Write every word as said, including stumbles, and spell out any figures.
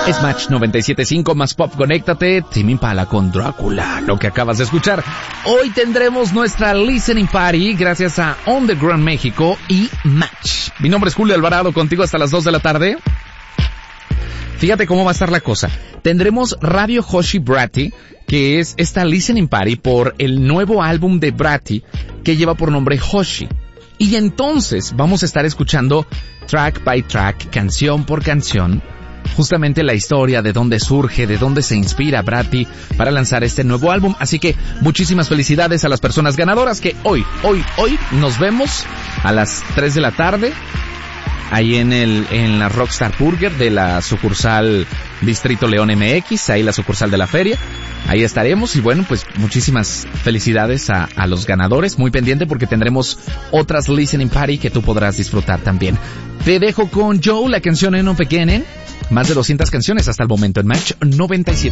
Es Match noventa y siete punto cinco más Pop, conéctate. Tame Impala con Drácula, lo que acabas de escuchar. Hoy tendremos nuestra Listening Party gracias a On The Ground México y Match. Mi nombre es Julio Alvarado, contigo hasta las dos de la tarde. Fíjate cómo va a estar la cosa. Tendremos Radio Hoshi Bratty, que es esta Listening Party por el nuevo álbum de Bratty que lleva por nombre Hoshi. Y entonces vamos a estar escuchando track by track, canción por canción, justamente la historia de dónde surge, de dónde se inspira Bratty para lanzar este nuevo álbum. Así que muchísimas felicidades a las personas ganadoras que hoy, hoy, hoy nos vemos a las tres de la tarde ahí en el en la Rockstar Burger de la sucursal Distrito León M X, ahí la sucursal de la feria. Ahí estaremos y bueno, pues muchísimas felicidades a, a los ganadores. Muy pendiente porque tendremos otras Listening Party que tú podrás disfrutar también. Te dejo con Joe, la canción En un Pequeñen. Más de doscientas canciones hasta el momento en Match noventa y siete.